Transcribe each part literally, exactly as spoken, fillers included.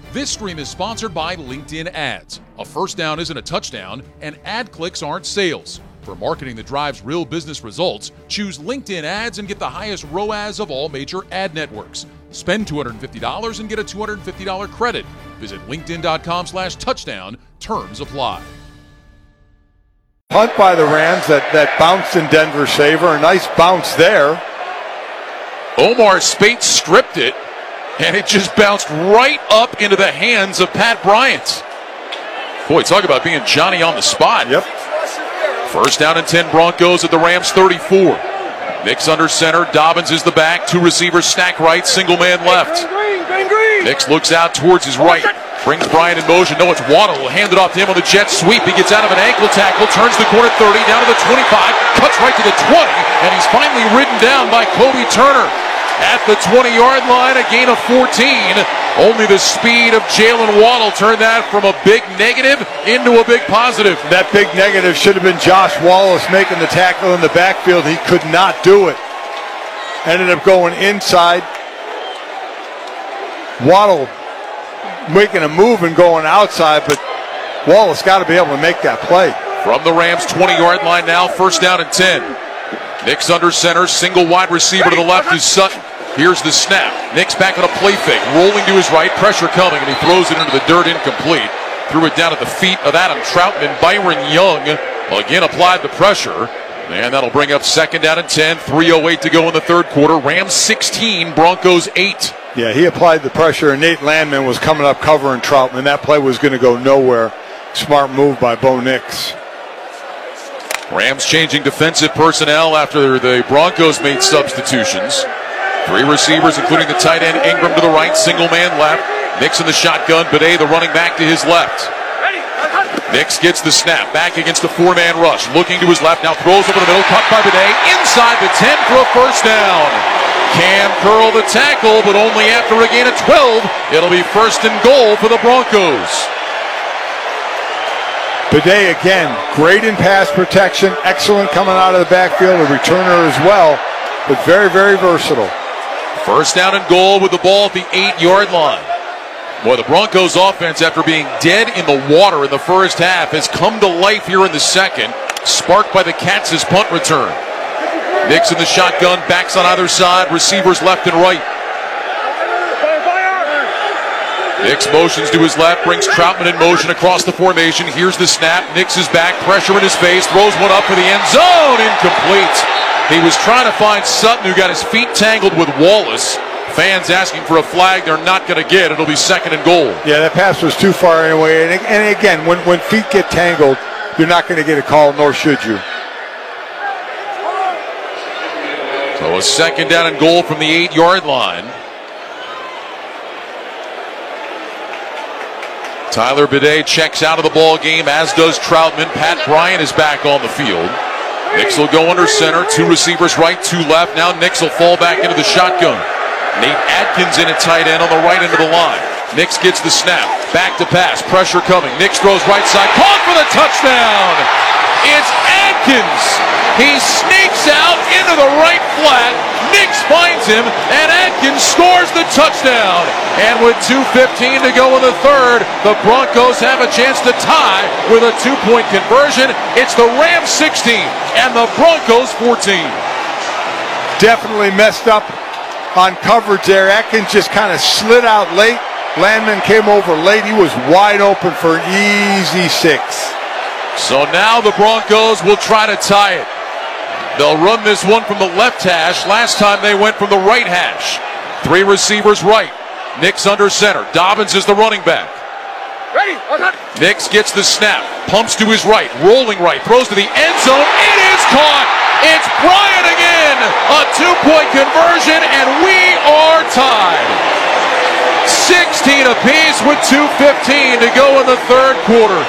This stream is sponsored by LinkedIn Ads. A first down isn't a touchdown, and ad clicks aren't sales. For marketing that drives real business results, choose LinkedIn Ads and get the highest R O A S of all major ad networks. Spend two hundred fifty dollars and get a two hundred fifty dollars credit. Visit linkedin.com slash touchdown. Terms apply. Punt by the Rams that, that bounced in Denver's favor. A nice bounce there. Omar Speight stripped it, and it just bounced right up into the hands of Pat Bryant. Boy, talk about being Johnny on the spot. Yep. First down and ten Broncos at the Rams thirty-four. Nix under center. Dobbins is the back. Two receivers stack right. Single man left. Nix looks out towards his right. Brings Bryant in motion. No, it's Waddle. Will hand it off to him on the jet sweep. He gets out of an ankle tackle. Turns the corner thirty. Down to the twenty-five. Cuts right to the twenty. And he's finally ridden down by Kobe Turner. At the twenty-yard line, a gain of fourteen. Only the speed of Jalen Waddle turned that from a big negative into a big positive. That big negative should have been Josh Wallace making the tackle in the backfield. He could not do it. Ended up going inside. Waddle making a move and going outside, but Wallace got to be able to make that play. From the Rams' twenty-yard line now, first down and ten. Nix under center, single wide receiver to the left is Sutton. Here's the snap. Nix back on a play fake, rolling to his right, pressure coming, and he throws it into the dirt, incomplete. Threw it down at the feet of Adam Troutman. Byron Young again applied the pressure, and that'll bring up second down and ten. three oh eight to go in the third quarter. Rams sixteen, Broncos eight. Yeah, he applied the pressure, and Nate Landman was coming up covering Troutman. That play was going to go nowhere. Smart move by Bo Nix. Rams changing defensive personnel after the Broncos made substitutions. Three receivers, including the tight end Ingram to the right, single man left. Nix in the shotgun, Bidet the running back to his left. Nix gets the snap, back against the four-man rush, looking to his left, now throws over the middle, caught by Bidet, inside the ten for a first down. Cam Curl the tackle, but only after a gain of twelve. It'll be first and goal for the Broncos. Bidet again, great in pass protection, excellent coming out of the backfield, a returner as well, but very, very versatile. First down and goal with the ball at the eight-yard line. Boy, the Broncos offense, after being dead in the water in the first half, has come to life here in the second, sparked by the Cats' punt return. Nix in the shotgun, backs on either side, receivers left and right. Nix motions to his left, brings Troutman in motion across the formation. Here's the snap. Nix is back, pressure in his face, throws one up for the end zone, incomplete. He was trying to find Sutton, who got his feet tangled with Wallace. Fans asking for a flag they're not going to get. It'll be second and goal. Yeah, that pass was too far anyway. And, and again, when, when feet get tangled, you're not going to get a call, nor should you. So a second down and goal from the eight-yard line. Tyler Bidet checks out of the ball game, as does Troutman. Pat Bryant is back on the field. Nix will go under center. Two receivers right, two left. Now Nix will fall back into the shotgun. Nate Adkins in at tight end on the right end of the line. Nix gets the snap. Back to pass. Pressure coming. Nix throws right side. Caught for the touchdown. It's Adkins. He sneaks out into the right flat. Nix finds him, and Adkins scores the touchdown. And with two fifteen to go in the third, the Broncos have a chance to tie with a two-point conversion. It's the Rams sixteen and the Broncos fourteen. Definitely messed up on coverage there. Atkins just kind of slid out late. Landman came over late. He was wide open for an easy six. So now the Broncos will try to tie it. They'll run this one from the left hash. Last time they went from the right hash. Three receivers right. Nix under center. Dobbins is the running back. Ready? Nix gets the snap. Pumps to his right. Rolling right. Throws to the end zone. It is caught. It's Bryant again. A two-point conversion, and we are tied. sixteen apiece with two fifteen to go in the third quarter.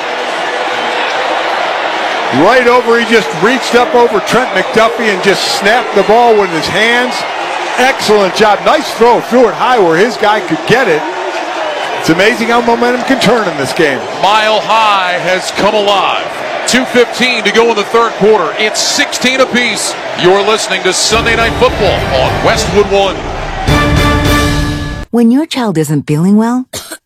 Right over, he just reached up over Trent McDuffie and just snapped the ball with his hands. Excellent job. Nice throw. Threw it high where his guy could get it. It's amazing how momentum can turn in this game. Mile High has come alive. two fifteen to go in the third quarter. It's sixteen apiece. You're listening to Sunday Night Football on Westwood One. When your child isn't feeling well,